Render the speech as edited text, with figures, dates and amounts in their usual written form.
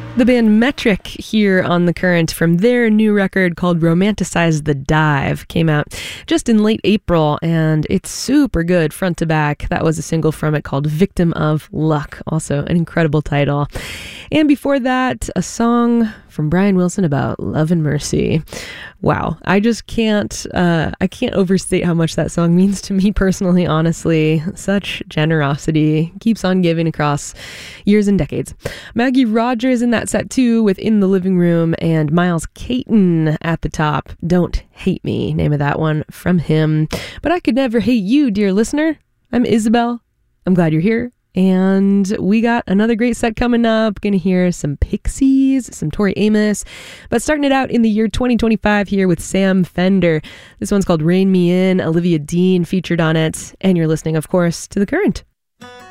The band Metric here on The Current from their new record called Romanticize the Dive came out just in late April, and it's super good front to back. That was a single from it called Victim of Luck, also an incredible title. And before that, a song from Brian Wilson about love and mercy. Wow, I just can't overstate how much that song means to me personally, honestly. Such generosity, keeps on giving across years and decades. Maggie Rogers in that set too, with In the Living Room, and Miles Caton at the top. Don't Hate Me, name of that one from him. But I could never hate you, dear listener. I'm Isabel. I'm glad you're here. And we got another great set coming up. Gonna hear some Pixies, some Tori Amos, but starting it out in the year 2025 here with Sam Fender. This one's called Rain Me In. Olivia Dean featured on it, and you're listening, of course, to The Current.